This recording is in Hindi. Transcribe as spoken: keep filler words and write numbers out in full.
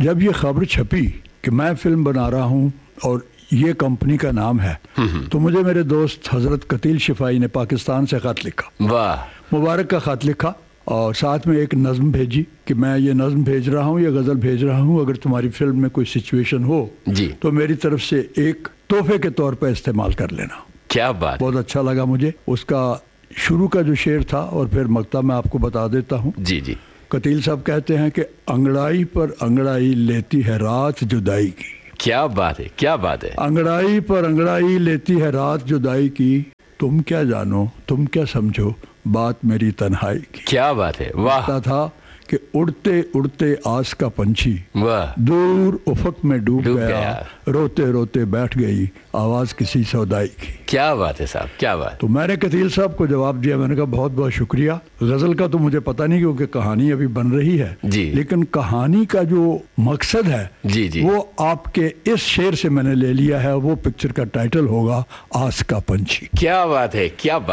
जब ये खबर छपी कि मैं फिल्म बना रहा हूँ और ये कंपनी का नाम है, तो मुझे मेरे दोस्त हजरत कतील शिफाई ने पाकिस्तान से खत लिखा। वाह। मुबारक का खत लिखा और साथ में एक नज़्म भेजी कि मैं ये नज़्म भेज रहा हूँ, ये गज़ल भेज रहा हूँ, अगर तुम्हारी फिल्म में कोई सिचुएशन हो जी तो मेरी तरफ से एक तोहफे के तौर पर इस्तेमाल कर लेना। क्या बात। बहुत अच्छा लगा मुझे। उसका शुरू का जो शेर था और फिर मक्ता मैं आपको बता देता हूँ। जी जी। कतील साहब कहते हैं कि अंगड़ाई पर अंगड़ाई लेती है रात जुदाई की। क्या बात है, क्या बात है। अंगड़ाई पर अंगड़ाई लेती है रात जुदाई की, तुम क्या जानो तुम क्या समझो बात मेरी तन्हाई की। क्या बात है। वाह। था कि उड़ते उड़ते आस का पंछी वाह दूर उफक में डूब गया, गया, रोते रोते बैठ गई आवाज किसी सौदाई की। क्या बात है साहब, क्या बात। तो मैंने कतील साहब को जवाब दिया, मैंने कहा बहुत बहुत शुक्रिया। गजल का तो मुझे पता नहीं क्योंकि कहानी अभी बन रही है जी, लेकिन कहानी का जो मकसद है जी जी वो आपके इस शेर से मैंने ले लिया है। वो पिक्चर का टाइटल होगा आस का पंछी। क्या बात है, क्या बात।